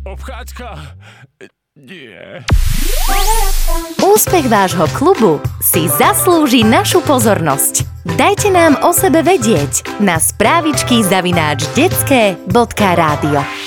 Obchádzka? Nie. Úspech vášho klubu si zaslúži našu pozornosť. Dajte nám o sebe vedieť na správičky@detske.radio.